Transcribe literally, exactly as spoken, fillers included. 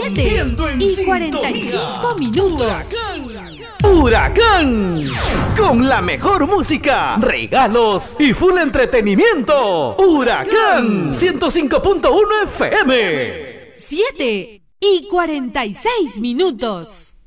siete y cuarenta y cinco minutos. Huracán, con la mejor música, regalos y full entretenimiento. Huracán ciento cinco punto uno F M. siete y cuarenta y seis minutos.